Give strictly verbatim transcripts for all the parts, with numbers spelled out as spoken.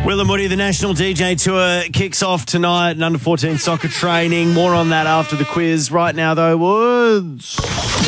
Will and Woody, the National D J Tour kicks off tonight and under fourteen soccer training. More on that after the quiz. Right now, though, Woods.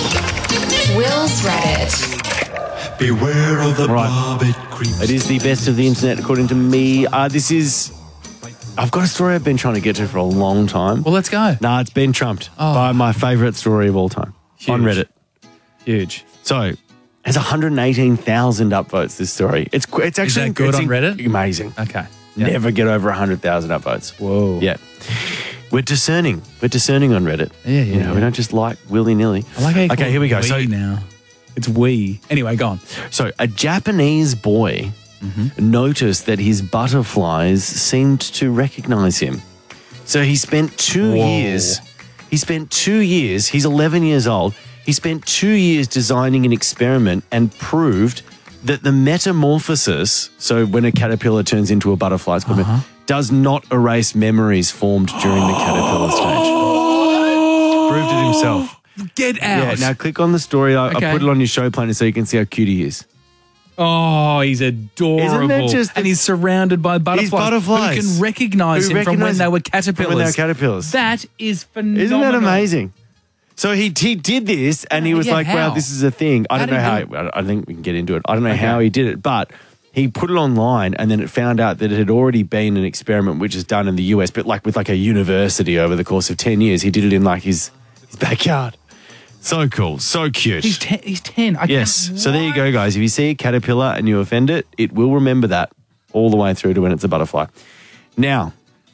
Will's Reddit. Beware of the Right. blob, it creeps. It is the best of the internet, according to me. Uh, this is... I've got a story I've been trying to get to for a long time. Well, let's go. Nah, it's been trumped Oh. by my favourite story of all time on Huge. Reddit. Huge. So, it has one hundred eighteen thousand upvotes, this story. It's qu- it's actually... that good it's on in- Reddit? Amazing. Okay. Yeah. Never get over one hundred thousand upvotes. Whoa. Yeah. We're discerning. We're discerning on Reddit. Yeah, yeah, You know, yeah. we don't just like willy-nilly. I like how you Okay, call here we it go. we So, now. It's we. Anyway, go on. so a Japanese boy Mm-hmm. noticed that his butterflies seemed to recognize him. So he spent two Whoa. years, he spent two years, he's eleven years old, he spent two years designing an experiment and proved that the metamorphosis, so when a caterpillar turns into a butterfly, it's called Uh-huh. does not erase memories formed during the caterpillar stage. Proved it himself. Get out. Yeah, now click on the story. I, Okay. I put it on your show planner so you can see how cute he is. Oh, he's adorable. Isn't that just the- and he's surrounded by butterflies. butterflies. Who can recognise Who him from when recognise they were him caterpillars. from when they were caterpillars. That is phenomenal. Isn't that amazing? So he he did this and he was Yeah, like, how? wow, this is a thing. I How don't know did how, he he, I think we can get into it. I don't know how he did it, but he put it online and then it found out that it had already been an experiment which is done in the U S, but like with like a university over the course of ten years. He did it in like his, his backyard. So cool, so cute. He's ten. He's ten. I Yes. can't- So there you go, guys. If you see a caterpillar and you offend it, it will remember that all the way through to when it's a butterfly. Now,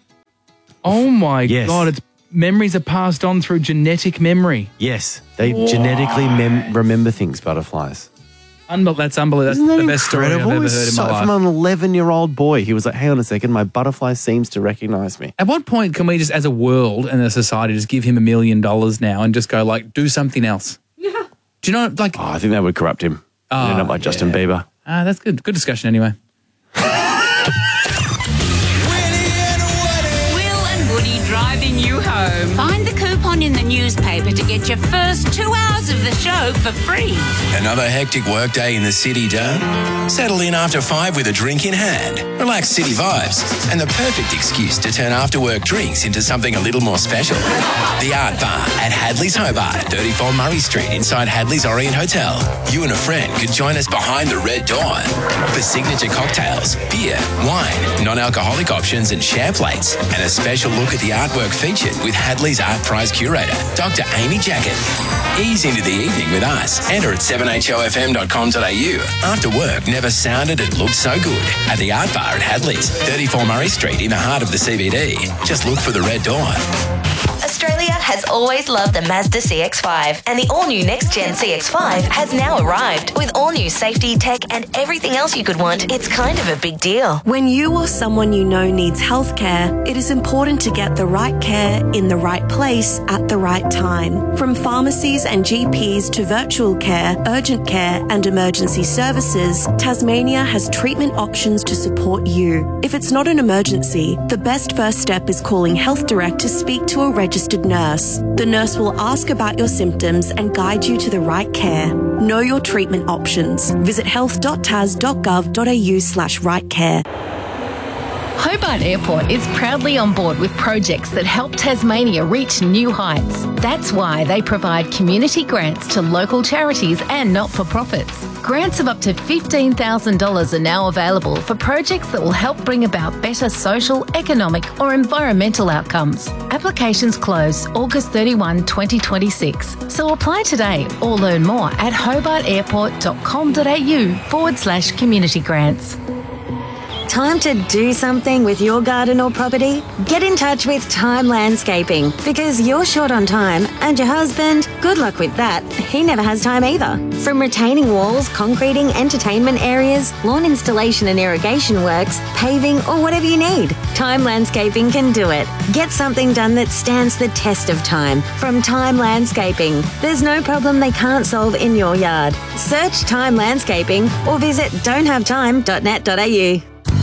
Oh my Yes. God! It's memories are passed on through genetic memory. yes, they genetically mem- remember things, butterflies. Unbel- that's unbelievable. That's Isn't that the best story I've incredible? ever It's heard in so- my life. From an eleven-year-old boy, he was like, hang on a second, my butterfly seems to recognize me. At what point can we just, as a world and a society, just give him a million dollars now and just go like, do something else? Yeah. Do you know, like, Oh, I think that would corrupt him. Oh, You're not like Justin yeah. Bieber. ah, that's good. Good discussion anyway. Will and Woody driving you home. Find the coupon in the newspaper to get your first two hours of the show for free. Another hectic workday in the city done? Settle in after five with a drink in hand. Relax city vibes and the perfect excuse to turn after work drinks into something a little more special. The Art Bar at Hadley's Hobart, thirty-four Murray Street inside Hadley's Orient Hotel. You and a friend could join us behind the Red Dawn for signature cocktails, beer, wine, non-alcoholic options and share plates, and a special look at the artwork featured with Hadley's Art Prize curator, Doctor Amy Jacket. Ease into the evening with us. Enter at seven h o f m dot com dot a u. After work never sounded and looked so good at the Art Bar at Hadley's, thirty-four Murray Street in the heart of the C B D. Just look for the Red Dawn. Australia has always loved the Mazda C X five, and the all-new next-gen C X five has now arrived. With all-new safety, tech, and everything else you could want, it's kind of a big deal. When you or someone you know needs healthcare, it is important to get the right care in the right place at the right time. From pharmacies and G Ps to virtual care, urgent care, and emergency services, Tasmania has treatment options to support you. If it's not an emergency, the best first step is calling Health Direct to speak to a registered nurse. The nurse will ask about your symptoms and guide you to the right care. Know your treatment options. Visit health dot tas dot gov dot a u slash right care. Hobart Airport is proudly on board with projects that help Tasmania reach new heights. That's why they provide community grants to local charities and not-for-profits. Grants of up to fifteen thousand dollars are now available for projects that will help bring about better social, economic or environmental outcomes. Applications close August thirty-first, twenty twenty-six. So apply today or learn more at hobart airport dot com dot a u forward slash community grants. Time to do something with your garden or property? Get in touch with Time Landscaping, because you're short on time and your husband, good luck with that, he never has time either. From retaining walls, concreting, entertainment areas, lawn installation and irrigation works, paving or whatever you need, Time Landscaping can do it. Get something done that stands the test of time from Time Landscaping. There's no problem they can't solve in your yard. Search Time Landscaping or visit don't have time dot net dot a u.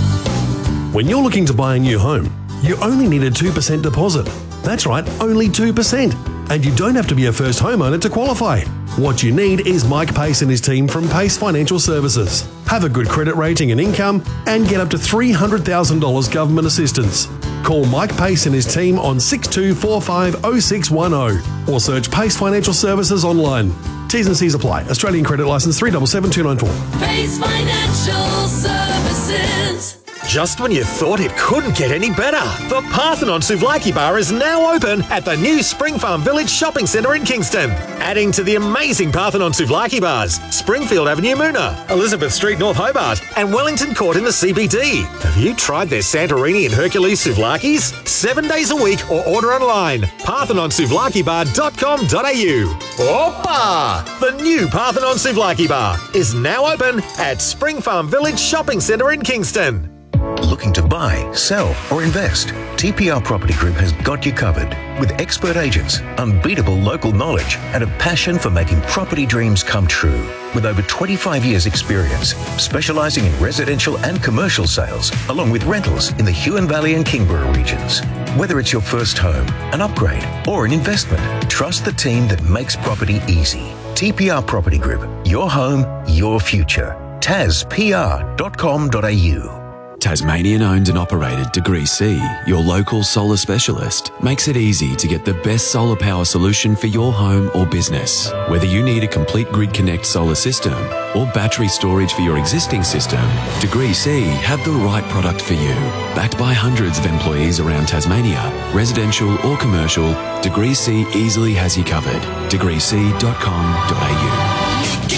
When you're looking to buy a new home, you only need a two percent deposit. That's right, only two percent. and you don't have to be a first homeowner to qualify. What you need is Mike Pace and his team from Pace Financial Services. Have a good credit rating and income and get up to three hundred thousand dollars government assistance. Call Mike Pace and his team on six two four five oh six one oh or search Pace Financial Services online. T's and C's apply. Australian credit licence three seven seven two nine four. Pace Financial Services. Just when you thought it couldn't get any better, the Parthenon Souvlaki Bar is now open at the new Spring Farm Village Shopping Centre in Kingston. Adding to the amazing Parthenon Souvlaki Bars, Springfield Avenue Moona, Elizabeth Street North Hobart and Wellington Court in the C B D. Have you tried their Santorini and Hercules Souvlakis? Seven days a week or order online. parthenon souvlaki bar dot com dot a u. Opa! The new Parthenon Souvlaki Bar is now open at Spring Farm Village Shopping Centre in Kingston. Looking to buy, sell or invest? T P R Property Group has got you covered. With expert agents, unbeatable local knowledge and a passion for making property dreams come true. With over twenty-five years experience, specialising in residential and commercial sales, along with rentals in the Huon Valley and Kingborough regions. Whether it's your first home, an upgrade or an investment, trust the team that makes property easy. T P R Property Group, your home, your future. tas p r dot com dot a u. Tasmanian owned and operated Degree C, your local solar specialist, makes it easy to get the best solar power solution for your home or business. Whether you need a complete Grid Connect solar system or battery storage for your existing system, Degree C have the right product for you. Backed by hundreds of employees around Tasmania, residential or commercial, Degree C easily has you covered. degree c dot com dot a u.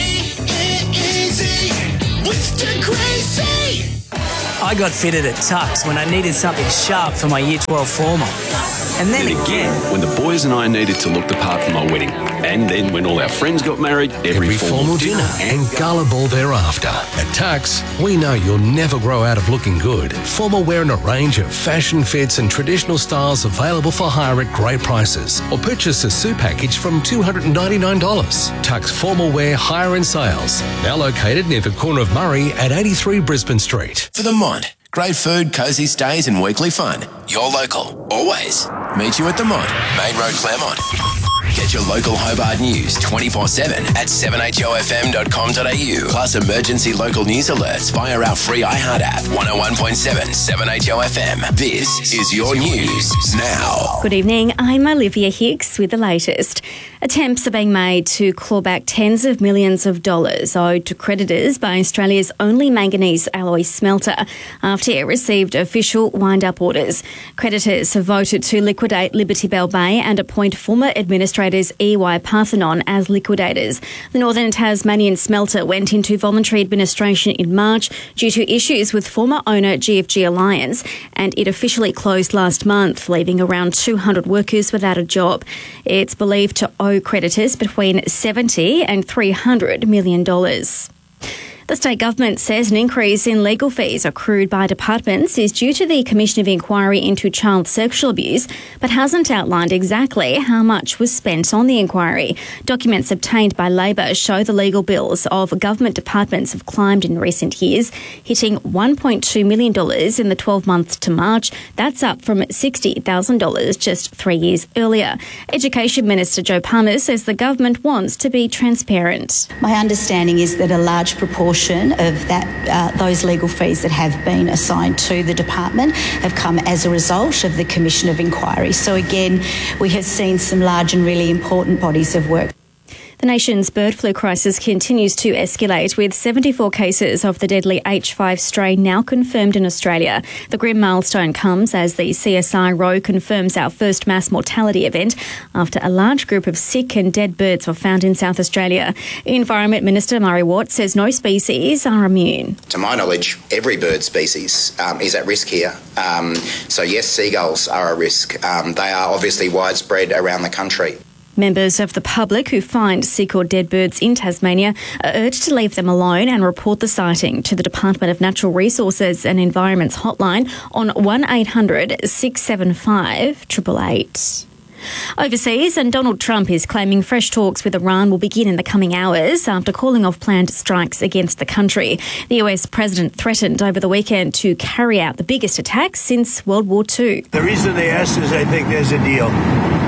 I got fitted at Tux when I needed something sharp for my Year twelve formal. And then, then again, when the boys and I needed to look the part for my wedding. And then when all our friends got married, every, every formal, formal dinner, dinner and gala ball thereafter. At Tux, we know you'll never grow out of looking good. Formal wear in a range of fashion fits and traditional styles available for hire at great prices. Or purchase a suit package from two hundred ninety-nine dollars. Tux Formal Wear Hire and Sales. Now located near the corner of Murray at eighty-three Brisbane Street. For the Mont. Great food, cosy stays and weekly fun. You're local. Always. Meet you at the Mont. Main Road, Claremont. Get your local Hobart news twenty-four seven at seven h o f m dot com dot a u. Plus emergency local news alerts via our free iHeart app. one oh one point seven, seven H O F M. This is your news now. Good evening. I'm Olivia Hicks with the latest. Attempts are being made to claw back tens of millions of dollars owed to creditors by Australia's only manganese alloy smelter after it received official wind-up orders. Creditors have voted to liquidate Liberty Bell Bay and appoint former administrators E Y Parthenon as liquidators. The Northern Tasmanian smelter went into voluntary administration in March due to issues with former owner G F G Alliance, and it officially closed last month, leaving around two hundred workers without a job. It's believed to owe creditors between seventy and three hundred million dollars. The state government says an increase in legal fees accrued by departments is due to the Commission of Inquiry into Child Sexual Abuse, but hasn't outlined exactly how much was spent on the inquiry. Documents obtained by Labor show the legal bills of government departments have climbed in recent years, hitting one point two million dollars in the twelve months to March. That's up from sixty thousand dollars just three years earlier. Education Minister Joe Palmer says the government wants to be transparent. My understanding is that a large proportion of that uh, those legal fees that have been assigned to the department have come as a result of the Commission of Inquiry. So again, we have seen some large and really important bodies of work. The nation's bird flu crisis continues to escalate, with seventy-four cases of the deadly H five strain now confirmed in Australia. The grim milestone comes as the C S I R O confirms our first mass mortality event after a large group of sick and dead birds were found in South Australia. Environment Minister Murray Watt says no species are immune. To my knowledge, every bird species um, is at risk here. Um, so yes, seagulls are a risk. Um, they are obviously widespread around the country. Members of the public who find sick or dead birds in Tasmania are urged to leave them alone and report the sighting to the Department of Natural Resources and Environment's hotline on one eight hundred, six seven five, eight eight eight. Overseas, and Donald Trump is claiming fresh talks with Iran will begin in the coming hours after calling off planned strikes against the country. The U S president threatened over the weekend to carry out the biggest attack since World War Two. The reason they asked is I think there's a deal. There's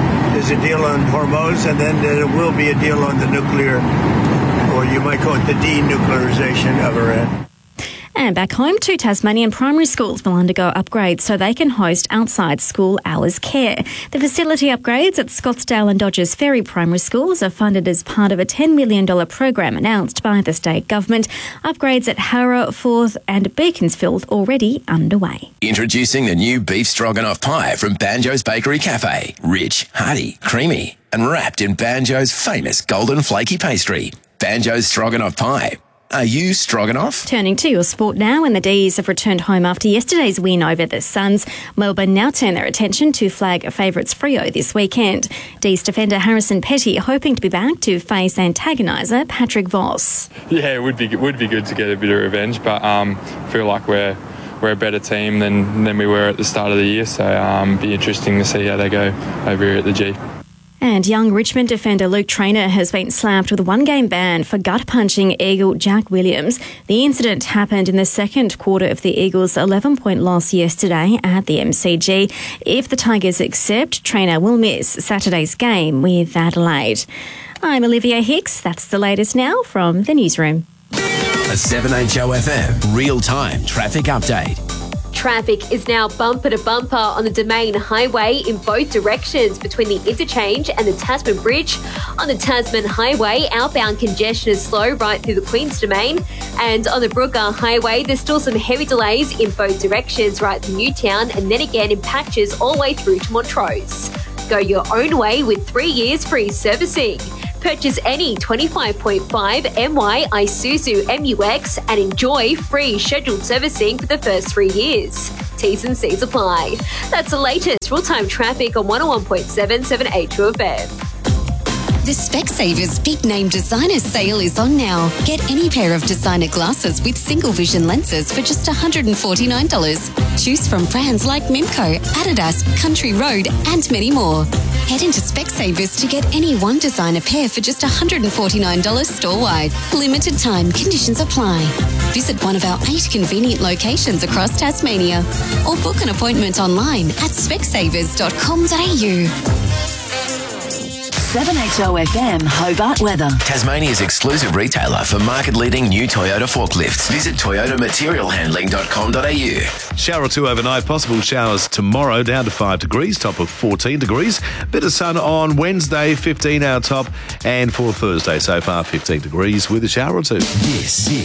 was a deal on hormones, and then there will be a deal on the nuclear, or you might call it the denuclearization of Iran. And back home, two Tasmanian primary schools will undergo upgrades so they can host outside school hours care. The facility upgrades at Scottsdale and Dodgers Ferry primary schools are funded as part of a ten million dollars program announced by the state government. Upgrades at Harrow, Forth and Beaconsfield already underway. Introducing the new beef stroganoff pie from Banjo's Bakery Cafe. Rich, hearty, creamy and wrapped in Banjo's famous golden flaky pastry. Banjo's Stroganoff Pie. Are you Stroganoff? Turning to your sport now, and the D's have returned home after yesterday's win over the Suns. Melbourne now turn their attention to flag favourites Freo this weekend. D's defender Harrison Petty hoping to be back to face antagoniser Patrick Voss. Yeah, it would be it would be good to get a bit of revenge, but um, feel like we're we're a better team than than we were at the start of the year. So um, be interesting to see how they go over here at the G. And young Richmond defender Luke Traynor has been slapped with a one-game ban for gut-punching Eagle Jack Williams. The incident happened in the second quarter of the Eagles' eleven-point loss yesterday at the M C G. If the Tigers accept, Traynor will miss Saturday's game with Adelaide. I'm Olivia Hicks. That's the latest now from the newsroom. A seven H O F M real-time traffic update. Traffic is now bumper to bumper on the Domain Highway in both directions between the interchange and the Tasman Bridge. On the Tasman Highway, outbound congestion is slow right through the Queen's Domain. And on the Brooker Highway, there's still some heavy delays in both directions right to Newtown and then again in patches all the way through to Montrose. Go your own way with three years free servicing. Purchase any twenty-five point five M Y Isuzu M U X and enjoy free scheduled servicing for the first three years. T's and C's apply. That's the latest real-time traffic on one oh one point seven seven H O F M. The Specsavers Big Name Designer Sale is on now. Get any pair of designer glasses with single vision lenses for just one hundred forty-nine dollars. Choose from brands like Mimco, Adidas, Country Road and many more. Head into Specsavers to get any one designer pair for just one hundred forty-nine dollars store-wide. Limited time, conditions apply. Visit one of our eight convenient locations across Tasmania or book an appointment online at specsavers dot com dot a u. seven H O F M Hobart weather. Tasmania's exclusive retailer for market-leading new Toyota forklifts. Visit toyota material handling dot com dot a u. Shower or two overnight. Possible showers tomorrow, down to five degrees, top of fourteen degrees. Bit of sun on Wednesday, fifteen our top. And for Thursday, so far fifteen degrees with a shower or two. This